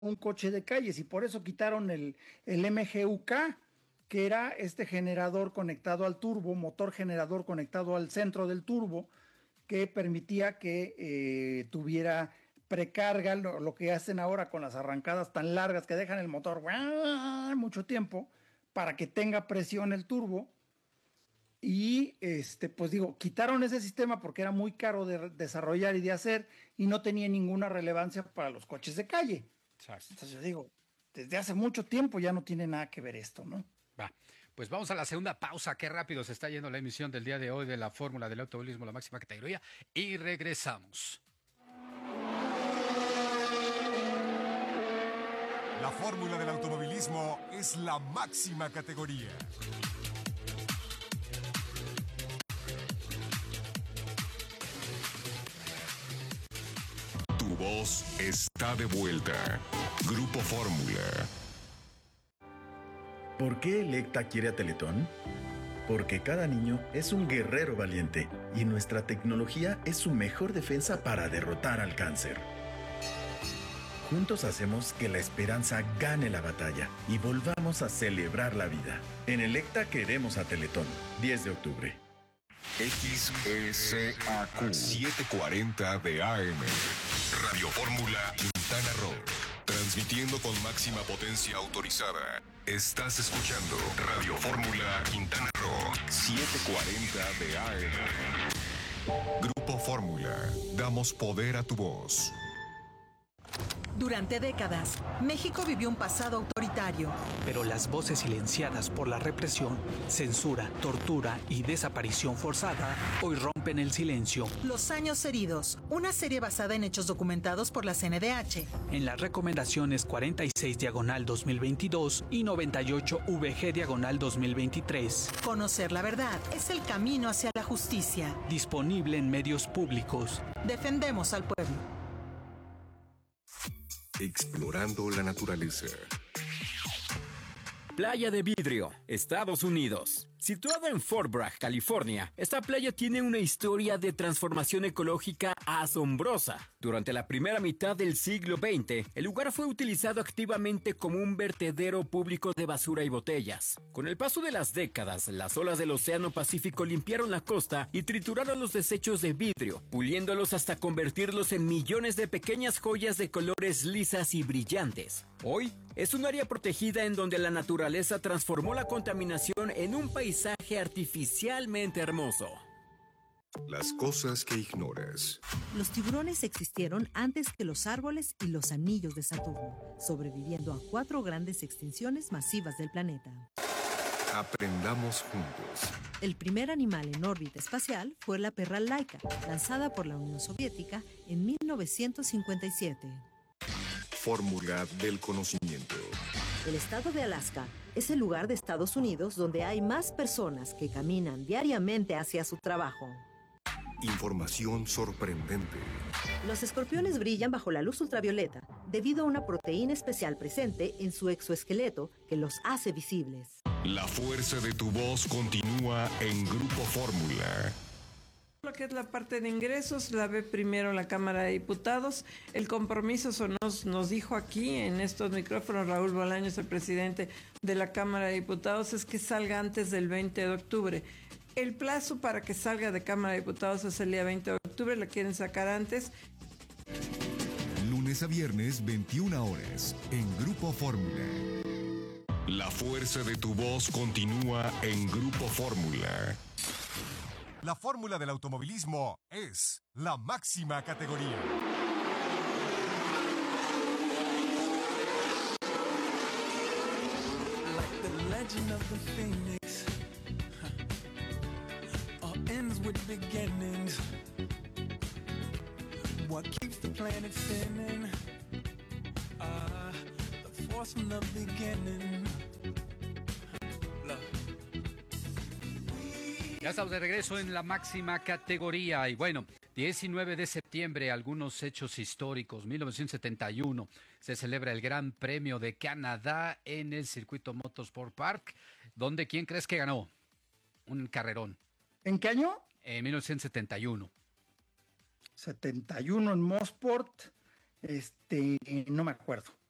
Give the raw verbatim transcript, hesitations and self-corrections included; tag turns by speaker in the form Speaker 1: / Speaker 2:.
Speaker 1: un coche de calles y por eso quitaron el, el M G U K, que era este generador conectado al turbo, motor generador conectado al centro del turbo, que permitía que eh, tuviera precarga, lo, lo que hacen ahora con las arrancadas tan largas que dejan el motor ¡guau! Mucho tiempo para que tenga presión el turbo. Y este, pues digo, quitaron ese sistema porque era muy caro de desarrollar y de hacer y no tenía ninguna relevancia para los coches de calle.
Speaker 2: Exacto.
Speaker 1: Entonces yo digo, desde hace mucho tiempo ya no tiene nada que ver esto, ¿no?
Speaker 2: Va, pues vamos a la segunda pausa. Qué rápido se está yendo la emisión del día de hoy de la fórmula del automovilismo, la máxima categoría, y regresamos.
Speaker 3: La fórmula del automovilismo es la máxima categoría. Tu voz está de vuelta. Grupo Fórmula.
Speaker 4: ¿Por qué Electa quiere a Teletón? Porque cada niño es un guerrero valiente y nuestra tecnología es su mejor defensa para derrotar al cáncer. Juntos hacemos que la esperanza gane la batalla y volvamos a celebrar la vida. En Electa queremos a Teletón. diez de octubre.
Speaker 3: X S A Q setecientos cuarenta de A M. Radio Fórmula Quintana Roo. Transmitiendo con máxima potencia autorizada. Estás escuchando Radio Fórmula Quintana Roo setecientos cuarenta de A M. Grupo Fórmula. Damos poder a tu voz.
Speaker 5: Durante décadas, México vivió un pasado autoritario.
Speaker 6: Pero las voces silenciadas por la represión, censura, tortura y desaparición forzada hoy rompen el silencio.
Speaker 5: Los años heridos, una serie basada en hechos documentados por la C N D H.
Speaker 6: En las recomendaciones cuarenta y seis diagonal dos mil veintidós y noventa y ocho V G diagonal dos mil veintitrés.
Speaker 5: Conocer la verdad es el camino hacia la justicia.
Speaker 6: Disponible en medios públicos.
Speaker 5: Defendemos al pueblo.
Speaker 3: Explorando la naturaleza.
Speaker 7: Playa de Vidrio, Estados Unidos. Situada en Fort Bragg, California, esta playa tiene una historia de transformación ecológica asombrosa. Durante la primera mitad del siglo veinte, el lugar fue utilizado activamente como un vertedero público de basura y botellas. Con el paso de las décadas, las olas del Océano Pacífico limpiaron la costa y trituraron los desechos de vidrio, puliéndolos hasta convertirlos en millones de pequeñas joyas de colores lisas y brillantes. Hoy, es un área protegida en donde la naturaleza transformó la contaminación en un paisaje artificialmente hermoso.
Speaker 3: Las cosas que ignoras.
Speaker 8: Los tiburones existieron antes que los árboles y los anillos de Saturno, sobreviviendo a cuatro grandes extinciones masivas del planeta.
Speaker 3: Aprendamos juntos.
Speaker 8: El primer animal en órbita espacial fue la perra Laika, lanzada por la Unión Soviética en mil novecientos cincuenta y siete.
Speaker 3: Fórmula del conocimiento.
Speaker 8: El estado de Alaska es el lugar de Estados Unidos donde hay más personas que caminan diariamente hacia su trabajo.
Speaker 3: Información sorprendente.
Speaker 8: Los escorpiones brillan bajo la luz ultravioleta debido a una proteína especial presente en su exoesqueleto que los hace visibles.
Speaker 3: La fuerza de tu voz continúa en Grupo Fórmula.
Speaker 9: Lo que es la parte de ingresos la ve primero la Cámara de Diputados. El compromiso nos, nos dijo aquí en estos micrófonos Raúl Bolaños, el presidente de la Cámara de Diputados, es que salga antes del veinte de octubre. El plazo para que salga de Cámara de Diputados es el día veinte de octubre, la quieren sacar antes.
Speaker 3: Lunes a viernes, veintiuna horas, en Grupo Fórmula. La fuerza de tu voz continúa en Grupo Fórmula. La fórmula del automovilismo es la máxima categoría.
Speaker 10: Like the legend of the phoenix, huh. All ends with beginnings. What keeps the planet spinning? Ah, uh, the force from the beginning.
Speaker 2: Ya estamos de regreso en la máxima categoría y bueno, diecinueve de septiembre, algunos hechos históricos. mil novecientos setenta y uno se celebra el Gran Premio de Canadá en el circuito Motorsport Park, donde ¿quién crees que ganó? Un carrerón.
Speaker 1: ¿En qué año?
Speaker 2: En mil novecientos setenta y uno.
Speaker 1: setenta y uno en Mosport, este, no me acuerdo.